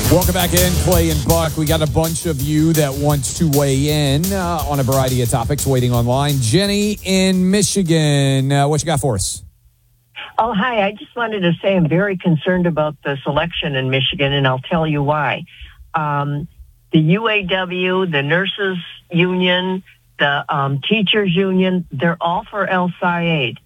Welcome back in, Clay and Buck. We got a bunch of you that want to weigh in on a variety of topics waiting online. Jenny in Michigan, what you got for us? Oh, hi. I just wanted to say I'm very concerned about this election in Michigan, and I'll tell you why. The UAW, the nurses union, the teachers union, they're all for El Sayed.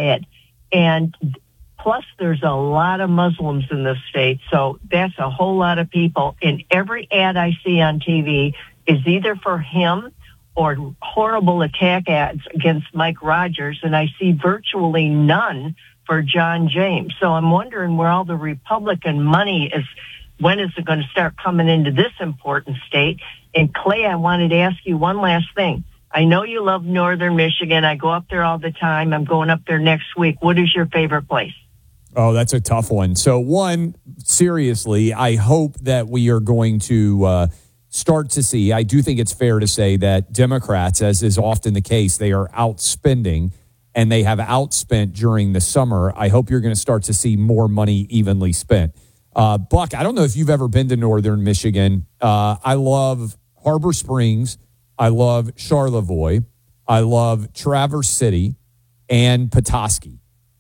And plus, there's a lot of Muslims in this state, so that's a whole lot of people. And every ad I see on TV is either for him or horrible attack ads against Mike Rogers, and I see virtually none for John James. So I'm wondering where all the Republican money is. When is it going to start coming into this important state? And Clay, I wanted to ask you one last thing. I know you love Northern Michigan. I go up there all the time. I'm going up there next week. What is your favorite place? Oh, that's a tough one. So, one, seriously, I hope that we are going to start to see, I do think it's fair to say that Democrats, as is often the case, they are outspending, and they have outspent during the summer. I hope you're going to start to see more money evenly spent. Buck, I don't know if you've ever been to Northern Michigan. I love Harbor Springs. I love Charlevoix. I love Traverse City and Petoskey.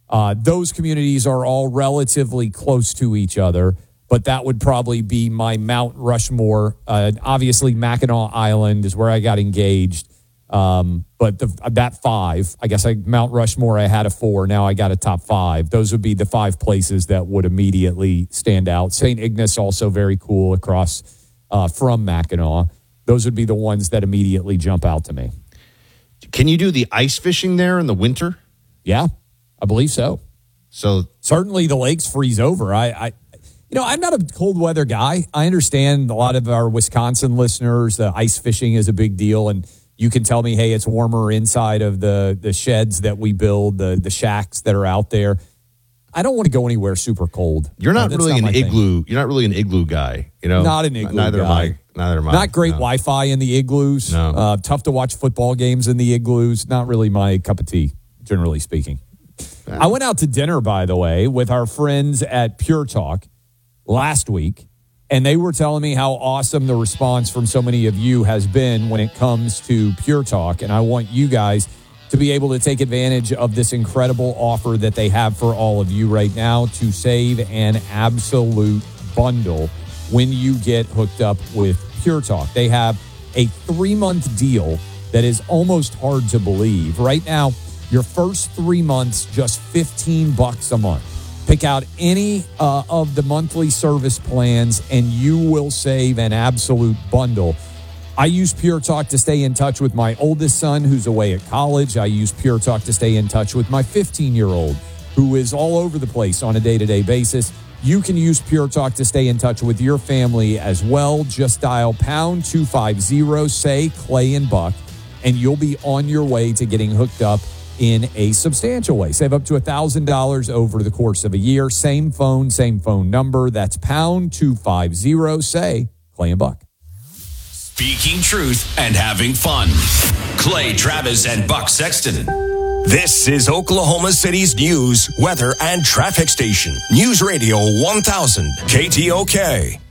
Those communities are all relatively close to each other, but that would probably be my Mount Rushmore. Obviously, Mackinac Island is where I got engaged, but that five, I guess Mount Rushmore, I had a 4. Now I got a top 5. Those would be the 5 places that would immediately stand out. St. Ignace, also very cool across from Mackinac. Those would be the ones that immediately jump out to me. Can you do the ice fishing there in the winter? Yeah. I believe so. So certainly the lakes freeze over. I'm not a cold weather guy. I understand a lot of our Wisconsin listeners, ice fishing is a big deal. And you can tell me, hey, it's warmer inside of the sheds that we build, the shacks that are out there. I don't want to go anywhere super cold. You're not really an igloo. You're not really an igloo guy, you know? Not an igloo neither guy. Neither am I. Not great Wi-Fi in the igloos. No. Tough to watch football games in the igloos. Not really my cup of tea, generally speaking. I went out to dinner, by the way, with our friends at Pure Talk last week, and they were telling me how awesome the response from so many of you has been when it comes to Pure Talk, and I want you guys to be able to take advantage of this incredible offer that they have for all of you right now to save an absolute bundle when you get hooked up with Pure Talk. They have a 3-month deal that is almost hard to believe. Right now, your first 3 months, just $15 a month. Pick out any of the monthly service plans, and you will save an absolute bundle. I use Pure Talk to stay in touch with my oldest son who's away at college. I use Pure Talk to stay in touch with my 15-year-old who is all over the place on a day-to-day basis. You can use Pure Talk to stay in touch with your family as well. Just dial pound 250, say Clay and Buck, and you'll be on your way to getting hooked up in a substantial way. Save up to $1,000 over the course of a year. Same phone number. That's pound 250, say Clay and Buck. Speaking truth and having fun. Clay Travis and Buck Sexton. This is Oklahoma City's news, weather, and traffic station. News Radio 1000 KTOK.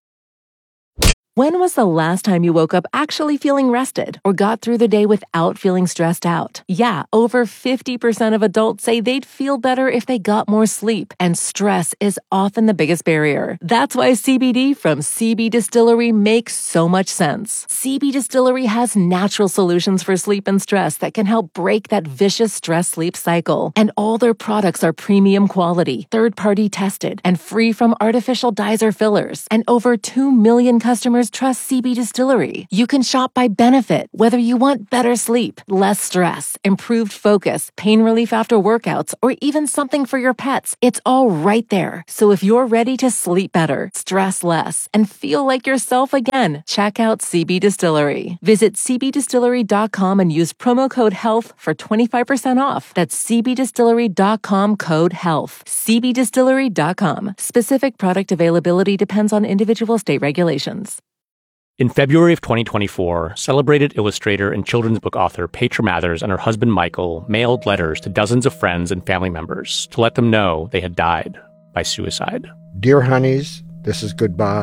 When was the last time you woke up actually feeling rested or got through the day without feeling stressed out? Yeah, over 50% of adults say they'd feel better if they got more sleep, and stress is often the biggest barrier. That's why CBD from CB Distillery makes so much sense. CB Distillery has natural solutions for sleep and stress that can help break that vicious stress-sleep cycle. And all their products are premium quality, third-party tested, and free from artificial dyes or fillers. And over 2 million customers trust CB Distillery. You can shop by benefit, whether you want better sleep, less stress, improved focus, pain relief after workouts, or even something for your pets. It's all right there. So if you're ready to sleep better, stress less, and feel like yourself again, check out CB Distillery. Visit cbdistillery.com and use promo code HEALTH for 25% off. That's cbdistillery.com, code HEALTH. cbdistillery.com. Specific product availability depends on individual state regulations. In February of 2024, celebrated illustrator and children's book author Petra Mathers and her husband Michael mailed letters to dozens of friends and family members to let them know they had died by suicide. Dear honeys, this is goodbye.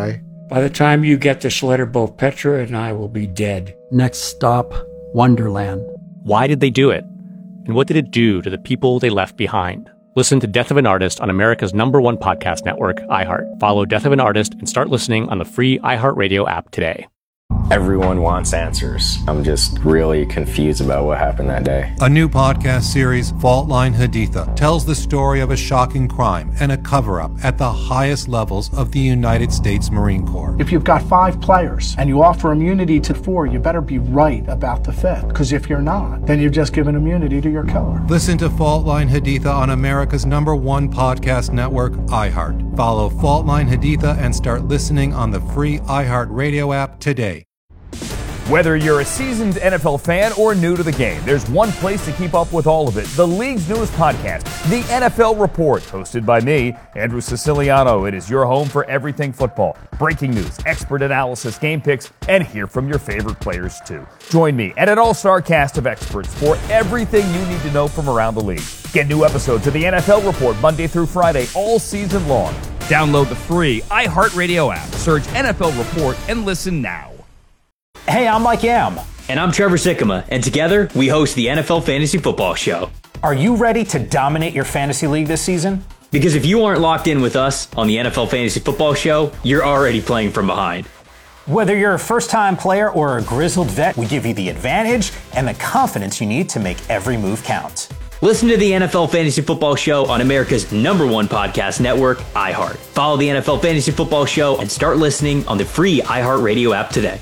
By the time you get this letter, both Petra and I will be dead. Next stop, Wonderland. Why did they do it? And what did it do to the people they left behind? Listen to Death of an Artist on America's #1 podcast network, iHeart. Follow Death of an Artist and start listening on the free iHeartRadio app today. Everyone wants answers. I'm just really confused about what happened that day. A new podcast series, Fault Line Haditha, tells the story of a shocking crime and a cover-up at the highest levels of the United States Marine Corps. If you've got 5 players and you offer immunity to 4, you better be right about the 5th. Because if you're not, then you've just given immunity to your killer. Listen to Fault Line Haditha on America's #1 podcast network, iHeart. Follow Fault Line Haditha and start listening on the free iHeart Radio app today. Whether you're a seasoned NFL fan or new to the game, there's one place to keep up with all of it. The league's newest podcast, The NFL Report, hosted by me, Andrew Siciliano. It is your home for everything football. Breaking news, expert analysis, game picks, and hear from your favorite players too. Join me and an all-star cast of experts for everything you need to know from around the league. Get new episodes of The NFL Report Monday through Friday all season long. Download the free iHeartRadio app. Search NFL Report and listen now. Hey, I'm Mike Yam. And I'm Trevor Sikkema, and together we host the NFL Fantasy Football Show. Are you ready to dominate your fantasy league this season? Because if you aren't locked in with us on the NFL Fantasy Football Show, you're already playing from behind. Whether you're a first-time player or a grizzled vet, we give you the advantage and the confidence you need to make every move count. Listen to the NFL Fantasy Football Show on America's #1 podcast network, iHeart. Follow the NFL Fantasy Football Show and start listening on the free iHeartRadio app today.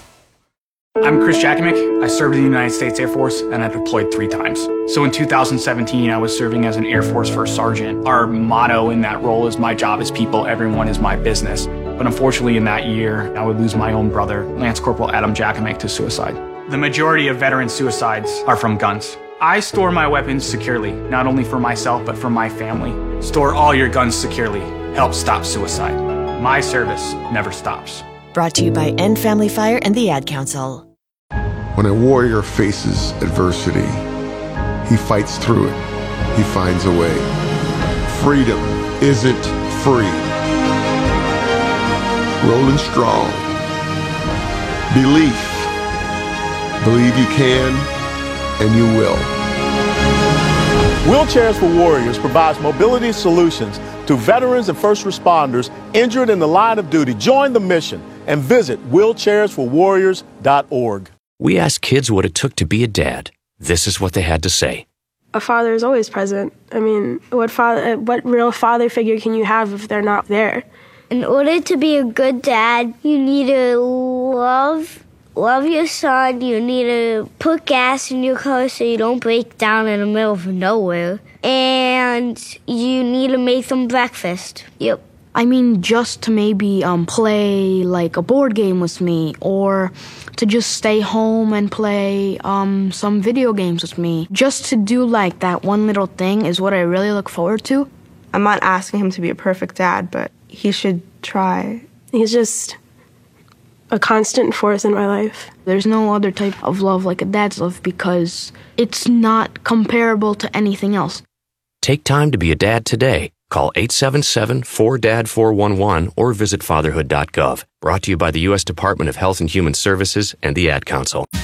I'm Chris Jakovic. I served in the United States Air Force and I deployed 3 times. So in 2017, I was serving as an Air Force First Sergeant. Our motto in that role is my job is people, everyone is my business. But unfortunately in that year, I would lose my own brother, Lance Corporal Adam Jakovic, to suicide. The majority of veteran suicides are from guns. I store my weapons securely, not only for myself, but for my family. Store all your guns securely. Help stop suicide. My service never stops. Brought to you by End Family Fire and the Ad Council. When a warrior faces adversity, he fights through it. He finds a way. Freedom isn't free. Rolling strong. Belief. Believe you can, and you will. Wheelchairs for Warriors provides mobility solutions to veterans and first responders injured in the line of duty. Join the mission and visit wheelchairsforwarriors.org. We asked kids what it took to be a dad. This is what they had to say. A father is always present. I mean, what real father figure can you have if they're not there? In order to be a good dad, you need to love your son. You need to put gas in your car so you don't break down in the middle of nowhere. And you need to make them breakfast. Yep. I mean, just to maybe play like a board game with me, or to just stay home and play some video games with me. Just to do like that one little thing is what I really look forward to. I'm not asking him to be a perfect dad, but he should try. He's just a constant force in my life. There's no other type of love like a dad's love because it's not comparable to anything else. Take time to be a dad today. Call 877-4DAD-411 or visit fatherhood.gov. Brought to you by the U.S. Department of Health and Human Services and the Ad Council.